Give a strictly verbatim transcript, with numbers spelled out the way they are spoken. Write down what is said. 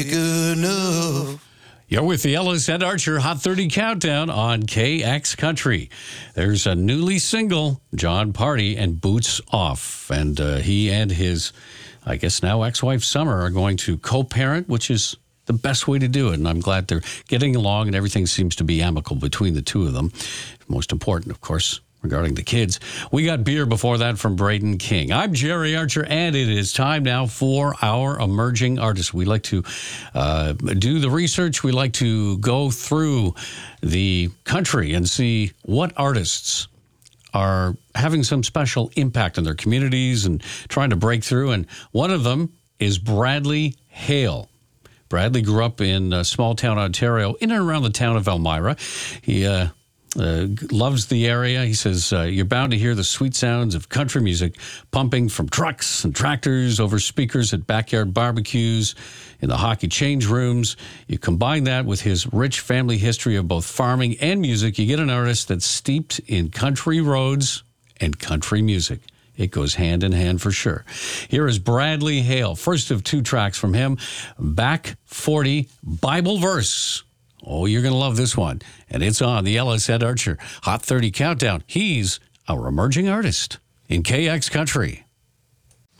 Good enough. You're with the Ellis and Archer Hot thirty Countdown on K X Country. There's a newly single, John Party and Boots Off. And uh, he and his, I guess now ex-wife Summer, are going to co-parent, which is the best way to do it. And I'm glad they're getting along and everything seems to be amicable between the two of them. Most important, of course, regarding the kids. We got beer before that from Braden King. I'm Jerry Archer, and it is time now for our emerging artists. We like to uh, do the research. We like to go through the country and see what artists are having some special impact on their communities and trying to break through. And one of them is Bradley Hale. Bradley grew up in uh, small town Ontario, in and around the town of Elmira. He uh, Uh, loves the area. He says, uh, you're bound to hear the sweet sounds of country music pumping from trucks and tractors over speakers at backyard barbecues, in the hockey change rooms. You combine that with his rich family history of both farming and music, you get an artist that's steeped in country roads and country music. It goes hand in hand for sure. Here is Bradley Hale, first of two tracks from him, Back forty Bible Verse. Oh, you're going to love this one. And it's on the Ellis and Archer Hot thirty Countdown. He's our emerging artist in K X Country.